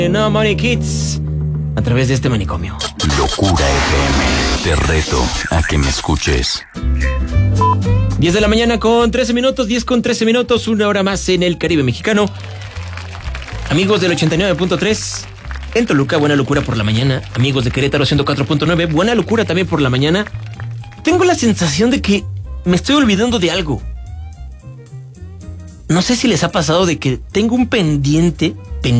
No Money Kids a través de este manicomio. Locura FM. Te reto a que me escuches. 10 de la mañana con 13 minutos, 10 con 13 minutos, una hora más en el Caribe mexicano. Amigos del 89.3, en Toluca, buena locura por la mañana. Amigos de Querétaro 104.9, buena locura también por la mañana. Tengo la sensación de que me estoy olvidando de algo. No sé si les ha pasado de que tengo un pendiente,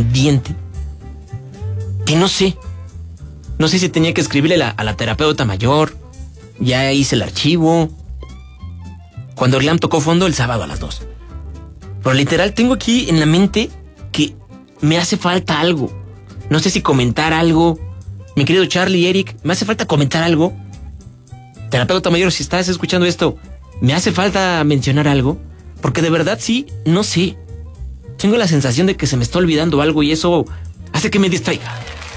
que no sé. No sé si tenía que escribirle a la terapeuta mayor. Ya hice el archivo. Cuando Orlam tocó fondo el sábado a las 2. Pero literal tengo aquí en la mente que me hace falta algo. No sé si comentar algo. Mi querido Charlie, Eric, me hace falta comentar algo. Terapeuta mayor, si estás escuchando esto, me hace falta mencionar algo. Porque de verdad sí, no sé. Tengo la sensación de que se me está olvidando algo y eso hace que me distraiga.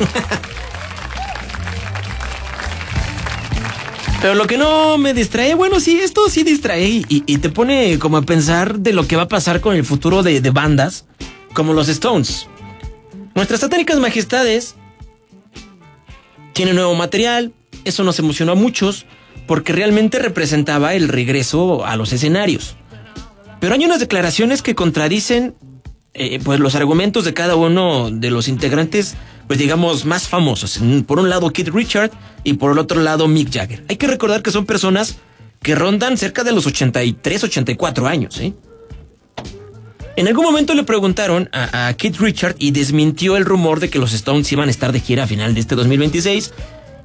Pero lo que no me distrae, bueno, sí, esto sí distrae y te pone como a pensar de lo que va a pasar con el futuro de bandas como los Stones. Nuestras satánicas majestades tienen nuevo material, eso nos emocionó a muchos porque realmente representaba el regreso a los escenarios. Pero hay unas declaraciones que contradicen pues los argumentos de cada uno de los integrantes, pues digamos, más famosos. Por un lado Keith Richards y por el otro lado Mick Jagger. Hay que recordar que son personas que rondan cerca de los 83, 84 años, ¿eh? En algún momento le preguntaron a Keith Richards y desmintió el rumor de que los Stones iban a estar de gira a final de este 2026,